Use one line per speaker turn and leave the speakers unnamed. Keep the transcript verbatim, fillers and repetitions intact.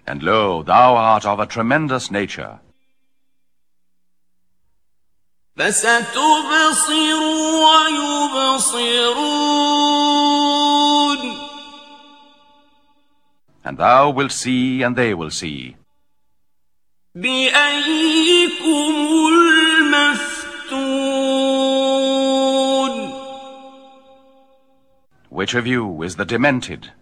And lo, thou art of a tremendous nature.
فستبصر ويبصرون.
And thou wilt see, and they will see.
بأيكم المفتون.
Which of you is the demented?